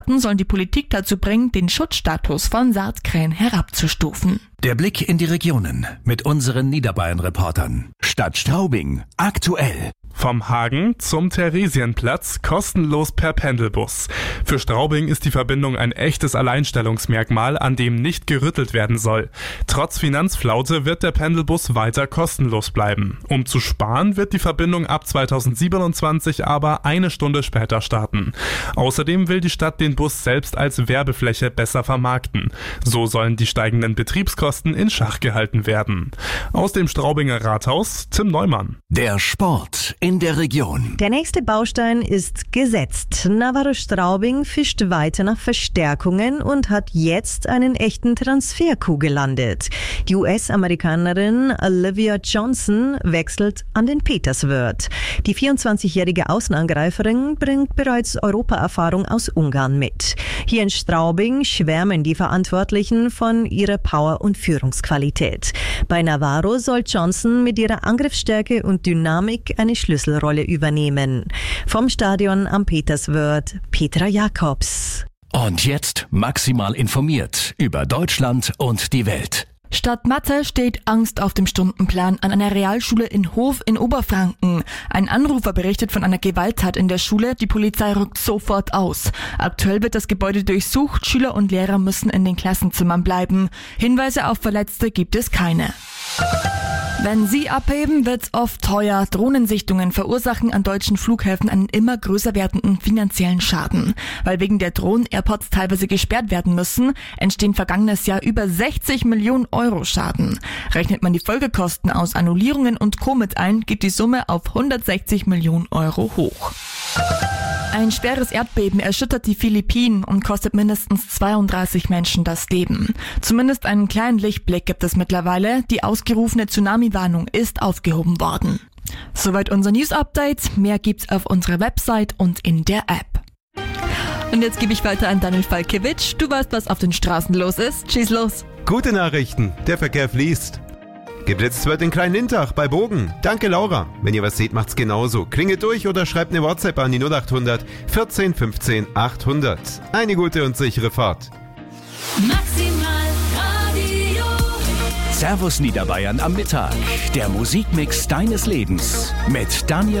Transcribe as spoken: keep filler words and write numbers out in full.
sollen die Politik dazu bringen, den Schutzstatus von Saatkrähen herabzustufen. Der Blick in die Regionen mit unseren Niederbayern-Reportern. Stadt Straubing, aktuell. Vom Hagen zum Theresienplatz kostenlos per Pendelbus. Für Straubing ist die Verbindung ein echtes Alleinstellungsmerkmal, an dem nicht gerüttelt werden soll. Trotz Finanzflaute wird der Pendelbus weiter kostenlos bleiben. Um zu sparen, wird die Verbindung ab zweitausendsiebenundzwanzig aber eine Stunde später starten. Außerdem will die Stadt den Bus selbst als Werbefläche besser vermarkten. So sollen die steigenden Betriebskosten in Schach gehalten werden. Aus dem Straubinger Rathaus, Tim Neumann. Der Sport in der Region. Der nächste Baustein ist gesetzt. Navarra Straubing fischt weiter nach Verstärkungen und hat jetzt einen echten Transfer-Coup gelandet. Die U S-Amerikanerin Olivia Johnson wechselt an den Peterswörth. Die vierundzwanzigjährige Außenangreiferin bringt bereits Europaerfahrung aus Ungarn mit. Hier in Straubing schwärmen die Verantwortlichen von ihrer Power- und Führungsqualität. Bei Navarro soll Johnson mit ihrer Angriffsstärke und Dynamik eine Schlüsselrolle übernehmen. Vom Stadion am Peterswörth, Petra Jakobs. Und jetzt maximal informiert über Deutschland und die Welt. Statt Mathe steht Angst auf dem Stundenplan an einer Realschule in Hof in Oberfranken. Ein Anrufer berichtet von einer Gewalttat in der Schule. Die Polizei rückt sofort aus. Aktuell wird das Gebäude durchsucht. Schüler und Lehrer müssen in den Klassenzimmern bleiben. Hinweise auf Verletzte gibt es keine. Wenn sie abheben, wird's oft teuer. Drohnensichtungen verursachen an deutschen Flughäfen einen immer größer werdenden finanziellen Schaden. Weil wegen der Drohnen-Airports teilweise gesperrt werden müssen, entstehen vergangenes Jahr über sechzig Millionen Euro Schaden. Rechnet man die Folgekosten aus Annullierungen und Co. mit ein, geht die Summe auf hundertsechzig Millionen Euro hoch. Ein schweres Erdbeben erschüttert die Philippinen und kostet mindestens zweiunddreißig Menschen das Leben. Zumindest einen kleinen Lichtblick gibt es mittlerweile. Die ausgerufene Tsunami-Warnung ist aufgehoben worden. Soweit unser News-Update. Mehr gibt's auf unserer Website und in der App. Und jetzt gebe ich weiter an Daniel Falkiewicz. Du weißt, was auf den Straßen los ist. Schieß los. Gute Nachrichten. Der Verkehr fließt. Gibt jetzt zwar den kleinen Lindach bei Bogen. Danke, Laura. Wenn ihr was seht, macht's genauso. Klingelt durch oder schreibt eine WhatsApp an die null acht hundert vierzehn fünfzehn achthundert. Eine gute und sichere Fahrt. Maximal Radio. Servus Niederbayern am Mittag. Der Musikmix deines Lebens mit Daniel